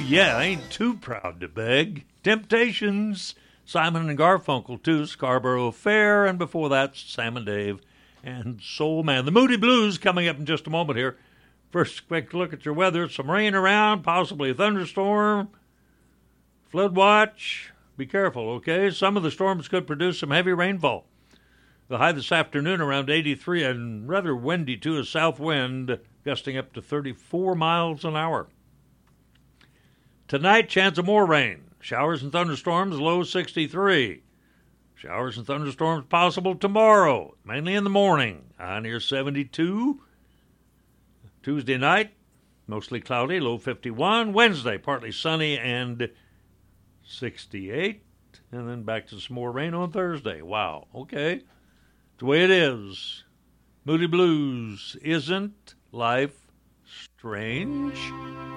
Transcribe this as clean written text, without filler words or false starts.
yeah, I ain't too proud to beg. Temptations, Simon and Garfunkel, too, Scarborough Fair, and before that, Sam and Dave and Soul Man. The Moody Blues coming up in just a moment here. First, quick look at your weather. Some rain around, possibly a thunderstorm. Flood watch. Be careful, okay? Some of the storms could produce some heavy rainfall. The high this afternoon around 83 and rather windy, too, a south wind gusting up to 34 miles an hour. Tonight, chance of more rain. Showers and thunderstorms, low 63. Showers and thunderstorms possible tomorrow, mainly in the morning, high near 72. Tuesday night, mostly cloudy, low 51. Wednesday, partly sunny and 68. And then back to some more rain on Thursday. Wow, okay. It's the way it is. Moody Blues. Isn't life strange?